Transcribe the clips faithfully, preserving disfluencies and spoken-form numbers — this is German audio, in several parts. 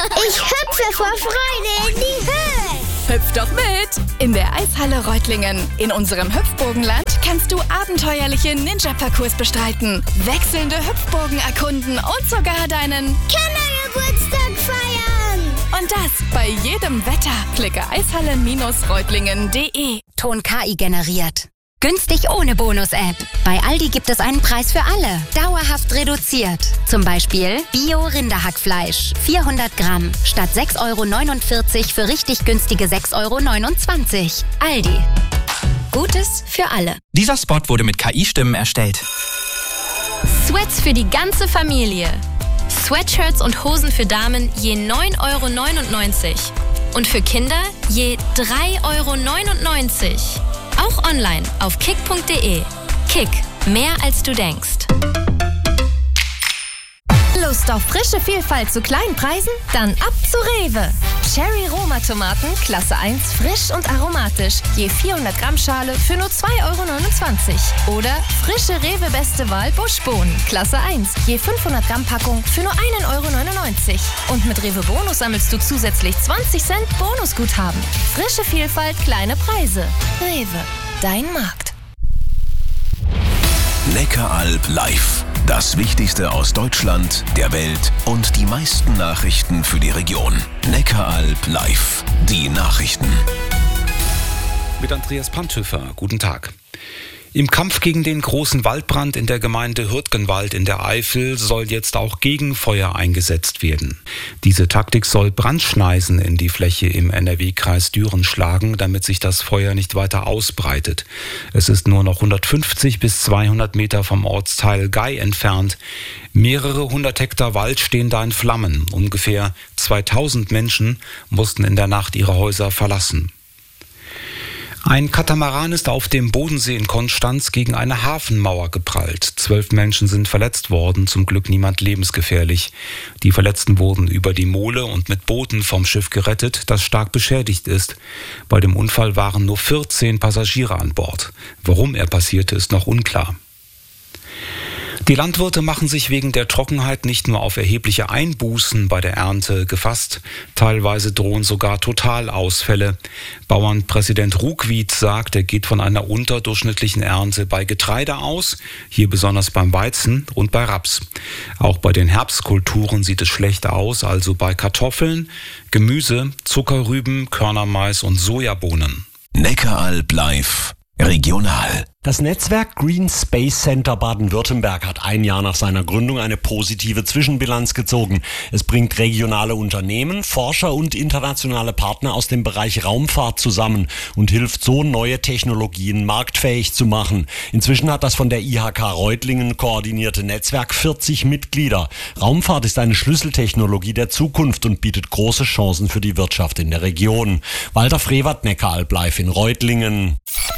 Ich hüpfe vor Freude in die Höhe. Hüpf doch mit! In der Eishalle Reutlingen. In unserem Hüpfburgenland kannst du abenteuerliche Ninja-Parcours bestreiten, wechselnde Hüpfburgen erkunden und sogar deinen Kindergeburtstag feiern. Und das bei jedem Wetter. Klicke eishalle Reutlingen punkt de. Ton K I generiert. Günstig ohne Bonus-App. Bei Aldi gibt es einen Preis für alle. Dauerhaft reduziert. Zum Beispiel Bio-Rinderhackfleisch. vierhundert Gramm. Statt sechs Euro neunundvierzig für richtig günstige sechs Euro neunundzwanzig. Aldi. Gutes für alle. Dieser Spot wurde mit K I-Stimmen erstellt. Sweats für die ganze Familie. Sweatshirts und Hosen für Damen je neun Euro neunundneunzig. Und für Kinder je drei Euro neunundneunzig. Auch online auf kick punkt de. Kick, mehr als du denkst. Lust auf frische Vielfalt zu kleinen Preisen? Dann ab zu Rewe. Cherry Roma Tomaten, Klasse eins, frisch und aromatisch. Je vierhundert Gramm Schale für nur zwei Euro neunundzwanzig. Oder frische Rewe Beste Wahl Buschbohnen, Klasse eins. Je fünfhundert Gramm Packung für nur ein Euro neunundneunzig. Und mit Rewe Bonus sammelst du zusätzlich zwanzig Cent Bonusguthaben. Frische Vielfalt, kleine Preise. Rewe, dein Markt. Neckaralb live. Das Wichtigste aus Deutschland, der Welt und die meisten Nachrichten für die Region. Neckaralb live. Die Nachrichten. Mit Andreas Panthöfer. Guten Tag. Im Kampf gegen den großen Waldbrand in der Gemeinde Hürtgenwald in der Eifel soll jetzt auch Gegenfeuer eingesetzt werden. Diese Taktik soll Brandschneisen in die Fläche im N R W-Kreis Düren schlagen, damit sich das Feuer nicht weiter ausbreitet. Es ist nur noch hundertfünfzig bis zweihundert Meter vom Ortsteil Gei entfernt. Mehrere hundert Hektar Wald stehen da in Flammen. Ungefähr zweitausend Menschen mussten in der Nacht ihre Häuser verlassen. Ein Katamaran ist auf dem Bodensee in Konstanz gegen eine Hafenmauer geprallt. Zwölf Menschen sind verletzt worden, zum Glück niemand lebensgefährlich. Die Verletzten wurden über die Mole und mit Booten vom Schiff gerettet, das stark beschädigt ist. Bei dem Unfall waren nur vierzehn Passagiere an Bord. Warum er passierte, ist noch unklar. Die Landwirte machen sich wegen der Trockenheit nicht nur auf erhebliche Einbußen bei der Ernte gefasst, teilweise drohen sogar Totalausfälle. Bauernpräsident Ruckwied sagt, er geht von einer unterdurchschnittlichen Ernte bei Getreide aus, hier besonders beim Weizen und bei Raps. Auch bei den Herbstkulturen sieht es schlecht aus, also bei Kartoffeln, Gemüse, Zuckerrüben, Körnermais und Sojabohnen. Neckaralb live. Regional. Das Netzwerk Green Space Center Baden-Württemberg hat ein Jahr nach seiner Gründung eine positive Zwischenbilanz gezogen. Es bringt regionale Unternehmen, Forscher und internationale Partner aus dem Bereich Raumfahrt zusammen und hilft so, neue Technologien marktfähig zu machen. Inzwischen hat das von der I H K Reutlingen koordinierte Netzwerk vierzig Mitglieder. Raumfahrt ist eine Schlüsseltechnologie der Zukunft und bietet große Chancen für die Wirtschaft in der Region. Walter Frevert, Neckaralb live in Reutlingen.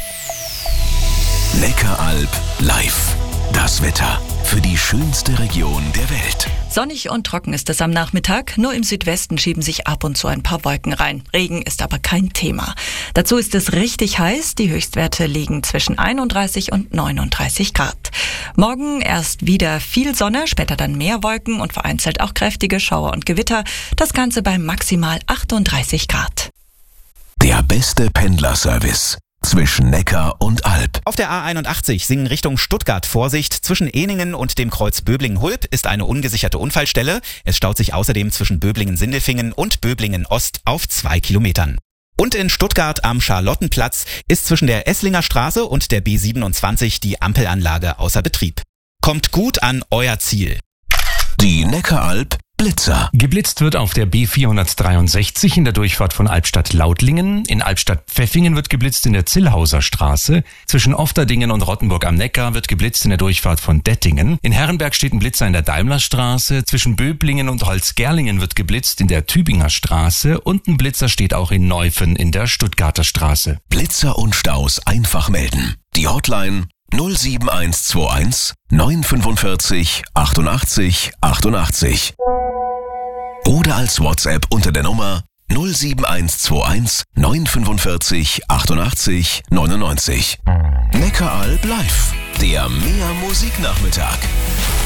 Neckaralb live. Das Wetter für die schönste Region der Welt. Sonnig und trocken ist es am Nachmittag. Nur im Südwesten schieben sich ab und zu ein paar Wolken rein. Regen ist aber kein Thema. Dazu ist es richtig heiß. Die Höchstwerte liegen zwischen einunddreißig und neununddreißig Grad. Morgen erst wieder viel Sonne, später dann mehr Wolken und vereinzelt auch kräftige Schauer und Gewitter. Das Ganze bei maximal achtunddreißig Grad. Der beste Pendlerservice zwischen Neckar und Alb. Auf der A einundachtzig Singen Richtung Stuttgart. Vorsicht, zwischen Ehningen und dem Kreuz Böblingen-Hulb ist eine ungesicherte Unfallstelle. Es staut sich außerdem zwischen Böblingen-Sindelfingen und Böblingen-Ost auf zwei Kilometern. Und in Stuttgart am Charlottenplatz ist zwischen der Esslinger Straße und der B siebenundzwanzig die Ampelanlage außer Betrieb. Kommt gut an euer Ziel. Die Neckaralb Blitzer. Geblitzt wird auf der B vierhundertdreiundsechzig in der Durchfahrt von Albstadt-Lautlingen. In Albstadt-Pfeffingen wird geblitzt in der Zillhauser Straße. Zwischen Ofterdingen und Rottenburg am Neckar wird geblitzt in der Durchfahrt von Dettingen. In Herrenberg steht ein Blitzer in der Daimlerstraße. Zwischen Böblingen und Holzgerlingen wird geblitzt in der Tübinger Straße. Und ein Blitzer steht auch in Neufen in der Stuttgarter Straße. Blitzer und Staus einfach melden. Die Hotline null sieben eins zwei eins neun fünfundvierzig achtundachtzig achtundachtzig. Oder als WhatsApp unter der Nummer null sieben eins zwei eins neun fünfundvierzig achtundachtzig neunundneunzig. Neckaralb live, der Mehr Musiknachmittag.